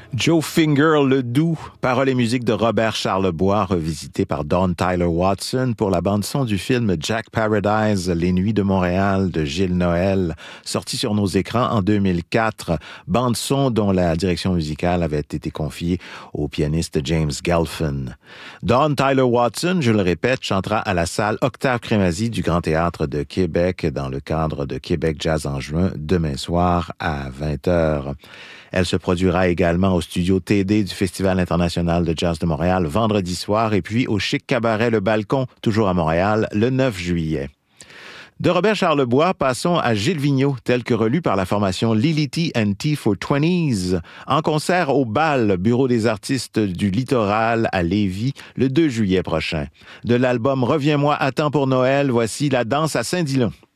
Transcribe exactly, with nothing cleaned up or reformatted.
Joe Finger le Doux, paroles et musique de Robert Charlebois, revisité par Dawn Tyler Watson pour la bande-son du film Jack Paradise, Les Nuits de Montréal de Gilles Noël, sorti sur nos écrans en deux mille quatre, bande-son dont la direction musicale avait été confiée au pianiste James Gelfand. Dawn Tyler Watson, je le répète, chantera à la salle Octave Crémazie du Grand Théâtre de Québec dans le cadre de Québec Jazz en juin, demain soir à vingt heures. Elle se produira également au studio T D du Festival international de jazz de Montréal vendredi soir et puis au Chic Cabaret Le Balcon, toujours à Montréal, le neuf juillet. De Robert Charlebois, passons à Gilles Vigneault, tel que relu par la formation Lily T and T for twenties, en concert au Bal, Bureau des artistes du Littoral à Lévis, le deux juillet prochain. De l'album Reviens-moi à temps pour Noël, voici La danse à Saint-Dillon.